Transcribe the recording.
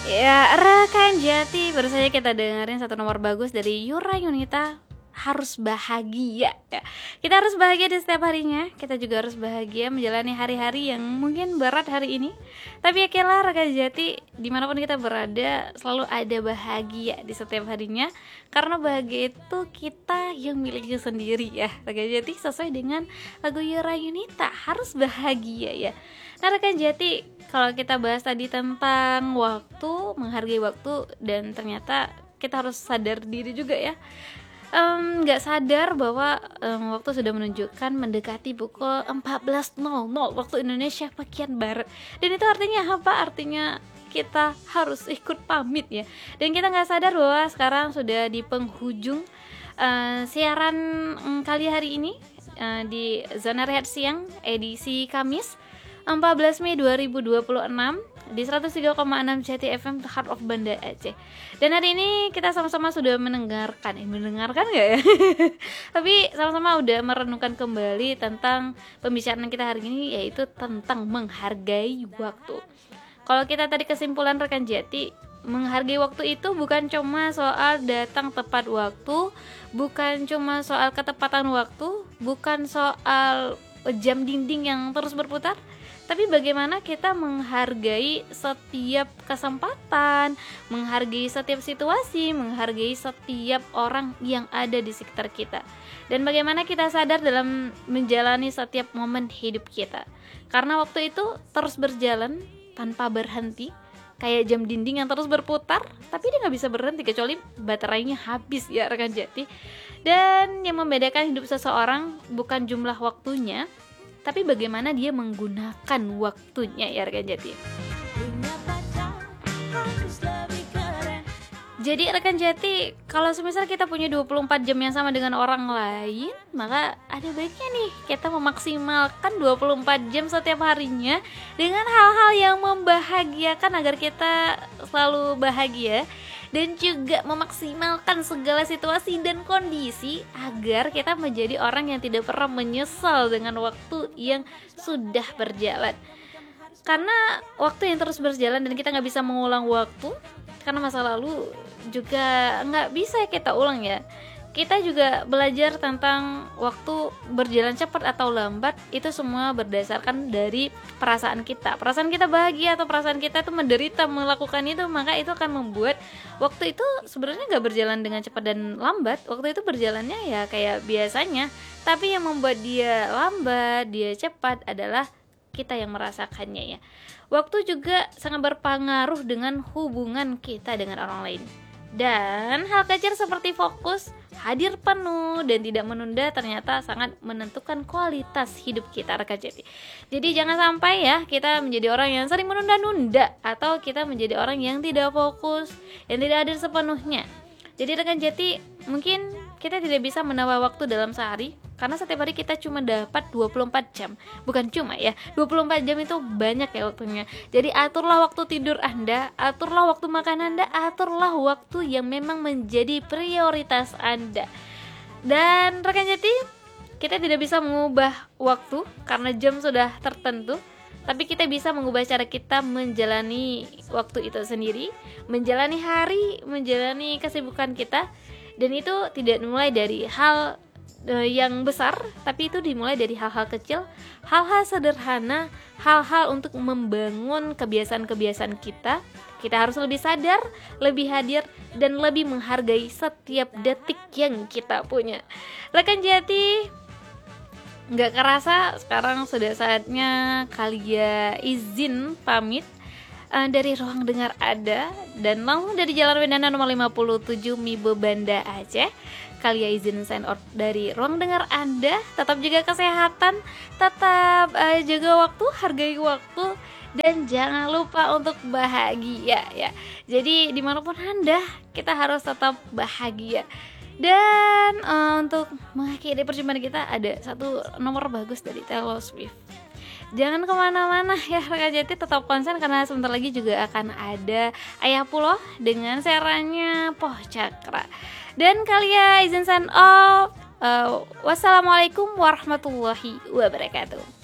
Ya, rekan Jati, baru saja kita dengerin satu nomor bagus dari Yura Yunita, harus bahagia ya. Kita harus bahagia di setiap harinya. Kita juga harus bahagia menjalani hari-hari yang mungkin berat hari ini. Tapi yakinlah rekan Jati, dimanapun kita berada, selalu ada bahagia di setiap harinya. Karena bahagia itu kita yang miliki sendiri ya rekan Jati, sesuai dengan lagu Yura Yunita, harus bahagia ya. Nah rekan Jati, kalau kita bahas tadi tentang waktu, menghargai waktu, dan ternyata kita harus sadar diri juga ya, nggak sadar bahwa waktu sudah menunjukkan mendekati pukul 14.00 waktu Indonesia bagian Barat. Dan itu artinya apa? Artinya kita harus ikut pamit ya. Dan kita nggak sadar bahwa sekarang sudah di penghujung siaran kali hari ini di Zona Rehat Siang edisi Kamis 14 Mei 2026 di 103,6 Jati FM The Heart of Banda Aceh. Dan hari ini kita sama-sama sudah mendengarkan nggak ya? Tapi sama-sama udah merenungkan kembali tentang pembicaraan kita hari ini, yaitu tentang menghargai waktu. Kalau kita tadi kesimpulan rekan Jati, menghargai waktu itu bukan cuma soal datang tepat waktu, bukan cuma soal ketepatan waktu, bukan soal jam dinding yang terus berputar, tapi bagaimana kita menghargai setiap kesempatan, menghargai setiap situasi, menghargai setiap orang yang ada di sekitar kita. Dan bagaimana kita sadar dalam menjalani setiap momen hidup kita. Karena waktu itu terus berjalan tanpa berhenti, kayak jam dinding yang terus berputar, tapi dia gak bisa berhenti kecuali baterainya habis ya rekan Jati. Dan yang membedakan hidup seseorang bukan jumlah waktunya, tapi bagaimana dia menggunakan waktunya ya rekan Jati. Jadi rekan Jati, kalau semisal kita punya 24 jam yang sama dengan orang lain, maka ada baiknya nih kita memaksimalkan 24 jam setiap harinya dengan hal-hal yang membahagiakan agar kita selalu bahagia, dan juga memaksimalkan segala situasi dan kondisi agar kita menjadi orang yang tidak pernah menyesal dengan waktu yang sudah berjalan. Karena waktu yang terus berjalan dan kita gak bisa mengulang waktu, karena masa lalu juga gak bisa kita ulang ya. Kita juga belajar tentang waktu berjalan cepat atau lambat, itu semua berdasarkan dari perasaan kita. Perasaan kita bahagia atau perasaan kita itu menderita melakukan itu, maka itu akan membuat waktu itu sebenarnya gak berjalan dengan cepat dan lambat. Waktu itu berjalannya ya kayak biasanya, tapi yang membuat dia lambat, dia cepat adalah kita yang merasakannya ya. Waktu juga sangat berpengaruh dengan hubungan kita dengan orang lain. Dan hal kecil seperti fokus, hadir penuh, dan tidak menunda ternyata sangat menentukan kualitas hidup kita rekan Jati. Jadi jangan sampai ya kita menjadi orang yang sering menunda-nunda, atau kita menjadi orang yang tidak fokus, yang tidak hadir sepenuhnya. Jadi rekan Jati, mungkin kita tidak bisa menambah waktu dalam sehari, karena setiap hari kita cuma dapat 24 jam. Bukan cuma ya, 24 jam itu banyak ya waktunya. Jadi aturlah waktu tidur Anda, aturlah waktu makan Anda, aturlah waktu yang memang menjadi prioritas Anda. Dan rekan Jati, kita tidak bisa mengubah waktu karena jam sudah tertentu, tapi kita bisa mengubah cara kita menjalani waktu itu sendiri, menjalani hari, menjalani kesibukan kita. Dan itu tidak dimulai dari hal yang besar, tapi itu dimulai dari hal-hal kecil, hal-hal sederhana, hal-hal untuk membangun kebiasaan-kebiasaan kita. Kita harus lebih sadar, lebih hadir, dan lebih menghargai setiap detik yang kita punya. Rekan Jati, gak kerasa sekarang sudah saatnya Kalia izin pamit dari ruang dengar Ada, dan langsung dari Jalan Wedana nomor 57 Mibo Banda Aceh. Kalia izin sign out dari ruang dengar Anda. Tetap jaga kesehatan, tetap jaga waktu, hargai waktu, dan jangan lupa untuk bahagia ya. Jadi dimanapun Anda, kita harus tetap bahagia. Dan untuk mengakhiri perjumpaan kita, ada satu nomor bagus dari Taylor Swift. Jangan kemana-mana ya rekan Jati, tetap konsen karena sebentar lagi juga akan ada Ayah Pulo dengan siarannya Poh Cakra. Dan Kalia izin sign off. Wassalamualaikum warahmatullahi wabarakatuh.